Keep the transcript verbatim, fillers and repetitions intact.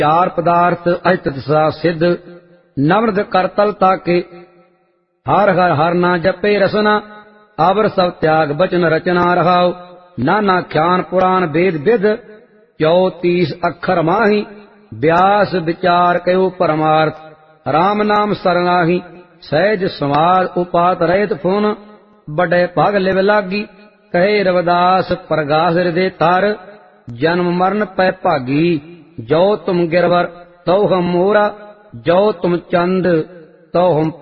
ਚਾਰ ਪਦਾਰਥ ਅਜਤਿ ਸਾ ਸਿੱਧ ਨਵਰਦ ਕਰਤਲ ਤਾਕੇ ਹਰ ਹਰ ਹਰ ਨਾ ਜਪੇ ਰਸਨਾ ਆਵਰ ਸਭ ਤਿਆਗ ਬਚਨ ਰਚਨਾ ਰਹਾਉ ਨਾਨਾ ਖਿਆਨ ਪੁਰਾਨ ਵੇਦ ਵਿਦ ਚੌਤੀਸ ਅੱਖਰ ਮਾਹੀ ਬਿਆਸ ਵਿਚਾਰ ਕਯੋ ਪਰਮਾਰਥ ਰਾਮ ਨਾਮ ਸਰਨਾਹੀ ਸਹਿਜ ਸਮਾਦ ਉਪਾਤ ਰਹਿਤ ਫੁਨ ਬੜੇ ਭਗ ਲਿਵ ਲਾਗੀ ਕਹੇ ਰਵਿਦਾਸ ਪ੍ਰਗਾਸ ਹਿਰਦੇ ਤਰ ਜਨਮ ਮਰਨ ਪੈ ਭਾਗੀ ਜੋ ਤੁਮ ਗਿਰਵਰ ਤਉ ਹਮ ਮੋਰਾ ਜੋ ਤੁਮ ਚੰਦ ਤਉ ਹਮ